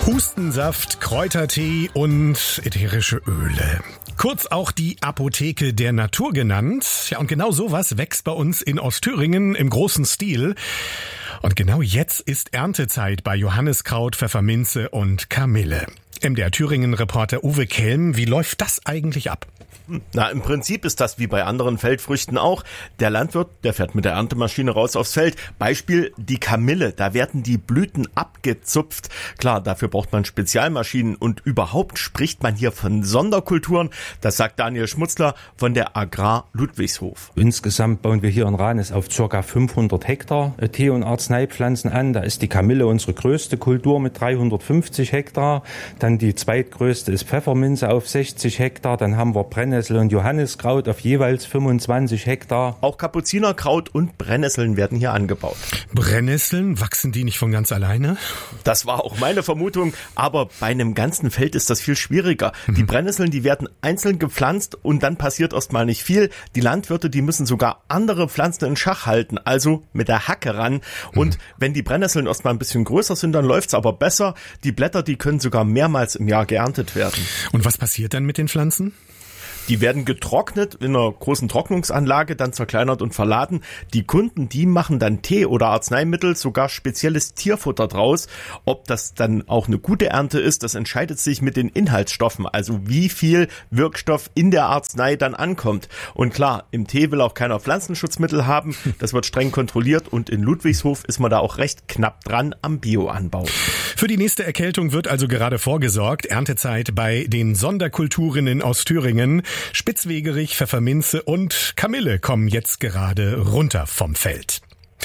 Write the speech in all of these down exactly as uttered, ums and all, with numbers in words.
Hustensaft, Kräutertee und ätherische Öle. Kurz auch die Apotheke der Natur genannt. Ja, und genau sowas wächst bei uns in Ostthüringen im großen Stil. Und genau jetzt ist Erntezeit bei Johanniskraut, Pfefferminze und Kamille. M D R Thüringen-Reporter Uwe Kelm, wie läuft das eigentlich ab? Na, im Prinzip ist das wie bei anderen Feldfrüchten auch. Der Landwirt, der fährt mit der Erntemaschine raus aufs Feld. Beispiel die Kamille, da werden die Blüten abgezupft. Klar, dafür braucht man Spezialmaschinen und überhaupt spricht man hier von Sonderkulturen. Das sagt Daniel Schmutzler von der Agrar Ludwigshof. Insgesamt bauen wir hier in Ranis auf ca. fünfhundert Hektar Tee- und Arzneipflanzen an. Da ist die Kamille unsere größte Kultur mit dreihundertfünfzig Hektar. Dann die zweitgrößte ist Pfefferminze auf sechzig Hektar. Dann haben wir Brennnessel und Johanniskraut auf jeweils fünfundzwanzig Hektar. Auch Kapuzinerkraut und Brennnesseln werden hier angebaut. Brennnesseln, wachsen die nicht von ganz alleine? Das war auch meine Vermutung, aber bei einem ganzen Feld ist das viel schwieriger. Mhm. Die Brennnesseln, die werden einzeln gepflanzt und dann passiert erstmal nicht viel. Die Landwirte, die müssen sogar andere Pflanzen in Schach halten, also mit der Hacke ran. Mhm. Und wenn die Brennnesseln erstmal ein bisschen größer sind, dann läuft's aber besser. Die Blätter, die können sogar mehrmals im Jahr geerntet werden. Und was passiert dann mit den Pflanzen? Die werden getrocknet in einer großen Trocknungsanlage, dann zerkleinert und verladen. Die Kunden, die machen dann Tee oder Arzneimittel, sogar spezielles Tierfutter draus. Ob das dann auch eine gute Ernte ist, das entscheidet sich mit den Inhaltsstoffen, also wie viel Wirkstoff in der Arznei dann ankommt. Und klar, im Tee will auch keiner Pflanzenschutzmittel haben. Das wird streng kontrolliert und in Ludwigshof ist man da auch recht knapp dran am Bioanbau. Für die nächste Erkältung wird also gerade vorgesorgt. Erntezeit bei den Sonderkulturen in Ostthüringen. Spitzwegerich, Pfefferminze und Kamille kommen jetzt gerade runter vom Feld.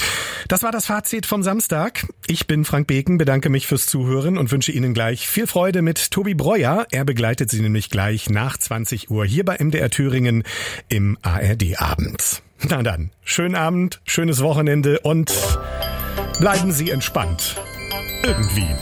Das war das Fazit vom Samstag. Ich bin Frank Beken, bedanke mich fürs Zuhören und wünsche Ihnen gleich viel Freude mit Tobi Breuer. Er begleitet Sie nämlich gleich nach zwanzig Uhr hier bei M D R Thüringen im A R D-Abend. Na dann, schönen Abend, schönes Wochenende und bleiben Sie entspannt. Irgendwie.